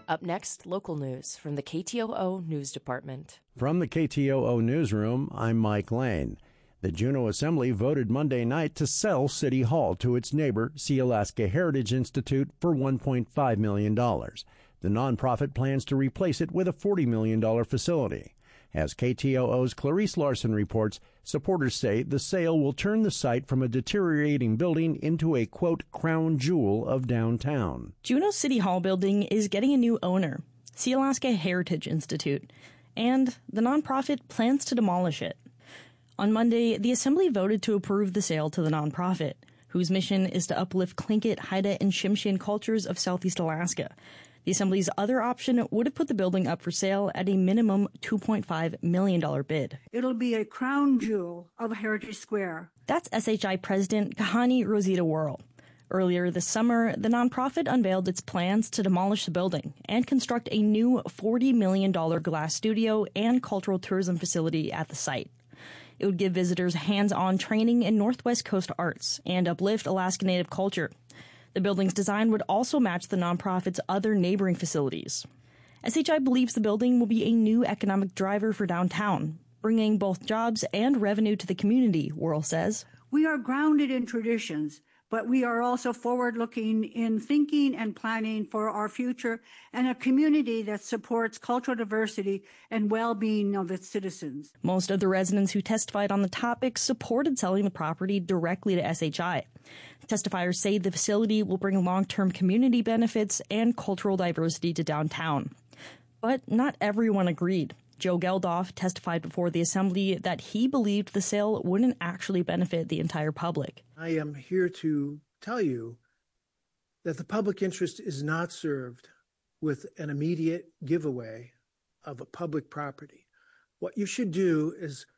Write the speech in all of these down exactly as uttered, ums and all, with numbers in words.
Up next, local news from the K T O O News Department. From the K T O O Newsroom, I'm Mike Lane. The Juneau Assembly voted Monday night to sell City Hall to its neighbor, Sealaska Heritage Institute, for one point five million dollars. The nonprofit plans to replace it with a forty million dollars facility. As K T O O's Clarice Larson reports, supporters say the sale will turn the site from a deteriorating building into a, quote, crown jewel of downtown. Juneau City Hall building is getting a new owner, Sealaska Heritage Institute, and the nonprofit plans to demolish it. On Monday, the Assembly voted to approve the sale to the nonprofit, whose mission is to uplift Tlingit, Haida, and Tsimshian cultures of Southeast Alaska. The Assembly's other option would have put the building up for sale at a minimum two point five million dollars bid. It'll be a crown jewel of Heritage Square. That's S H I President Kahani Rosita Worrell. Earlier this summer, the nonprofit unveiled its plans to demolish the building and construct a new forty million dollars glass studio and cultural tourism facility at the site. It would give visitors hands-on training in Northwest Coast arts and uplift Alaska Native culture. The building's design would also match the nonprofit's other neighboring facilities. S H I believes the building will be a new economic driver for downtown, bringing both jobs and revenue to the community, Worrell says. We are grounded in traditions, but we are also forward-looking in thinking and planning for our future and a community that supports cultural diversity and well-being of its citizens. Most of the residents who testified on the topic supported selling the property directly to S H I. Testifiers say the facility will bring long-term community benefits and cultural diversity to downtown. But not everyone agreed. Joe Geldof testified before the Assembly that he believed the sale wouldn't actually benefit the entire public. I am here to tell you that the public interest is not served with an immediate giveaway of a public property. What you should do is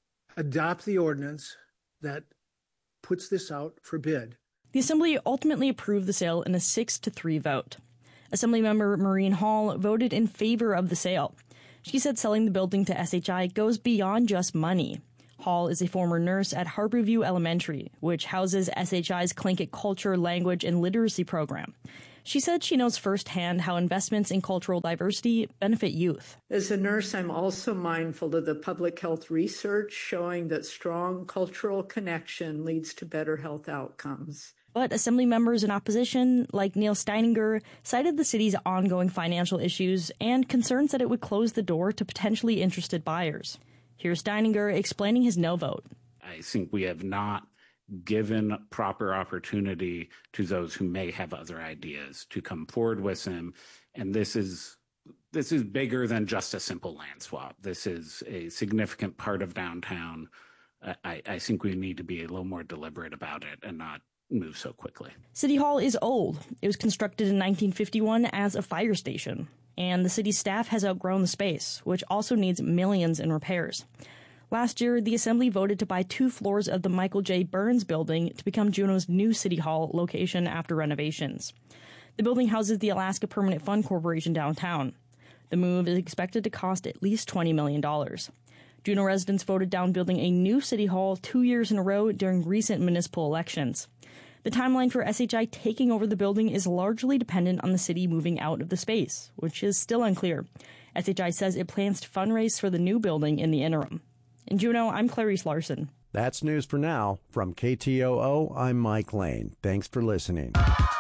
adopt the ordinance that puts this out for bid. The Assembly ultimately approved the sale in a six to three vote. Assemblymember Maureen Hall voted in favor of the sale. She said selling the building to S H I goes beyond just money. Hall is a former nurse at Harborview Elementary, which houses S H I's Tlingit culture, language, and literacy program. She said she knows firsthand how investments in cultural diversity benefit youth. As a nurse, I'm also mindful of the public health research showing that strong cultural connection leads to better health outcomes. But Assembly members in opposition, like Neil Steininger, cited the city's ongoing financial issues and concerns that it would close the door to potentially interested buyers. Here's Steininger explaining his no vote. I think we have not given proper opportunity to those who may have other ideas to come forward with them. And this is this is bigger than just a simple land swap. This is a significant part of downtown. I, I think we need to be a little more deliberate about it and not move so quickly. City Hall is old. It was constructed in nineteen fifty-one as a fire station, and the city staff has outgrown the space, which also needs millions in repairs. Last year, the Assembly voted to buy two floors of the Michael J. Burns building to become Juneau's new City Hall location after renovations. The building houses the Alaska Permanent Fund Corporation downtown. The move is expected to cost at least twenty million dollars. Juneau residents voted down building a new City Hall two years in a row during recent municipal elections. The timeline for S H I taking over the building is largely dependent on the city moving out of the space, which is still unclear. S H I says it plans to fundraise for the new building in the interim. In Juneau, I'm Clarice Larson. That's news for now. From K T O O, I'm Mike Lane. Thanks for listening.